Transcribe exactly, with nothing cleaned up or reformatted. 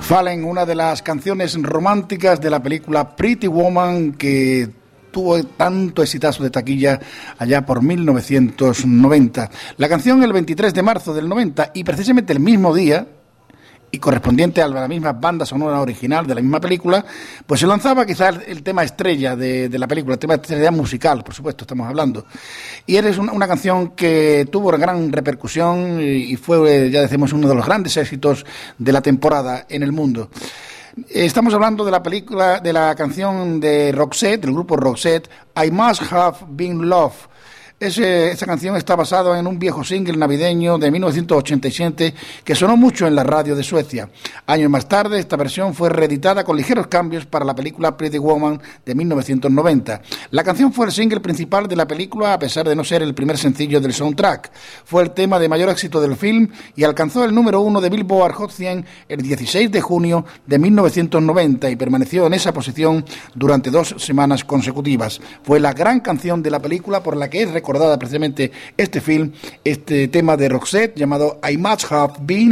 Fallen, una de las canciones románticas de la película Pretty Woman, que tuvo tanto exitazo de taquilla allá por mil novecientos noventa. La canción el veintitrés de marzo del noventa, y precisamente el mismo día, y correspondiente a la misma banda sonora original de la misma película, pues se lanzaba quizás el tema estrella de, de la película, el tema estrella musical, por supuesto, estamos hablando. Y eres una, una canción que tuvo gran repercusión y, y fue, ya decimos, uno de los grandes éxitos de la temporada en el mundo. Estamos hablando de la película, de la canción de Roxette, del grupo Roxette, I Must Have Been Love. Ese, esa canción está basada en un viejo single navideño de mil novecientos ochenta y siete que sonó mucho en la radio de Suecia. Años más tarde, esta versión fue reeditada con ligeros cambios para la película Pretty Woman de mil novecientos noventa. La canción fue el single principal de la película, a pesar de no ser el primer sencillo del soundtrack. Fue el tema de mayor éxito del film y alcanzó el número uno de Billboard Hot cien el dieciséis de junio de mil novecientos noventa y permaneció en esa posición durante dos semanas consecutivas. Fue la gran canción de la película por la que es recordada precisamente este film, este tema de Roxette llamado I Must Have Been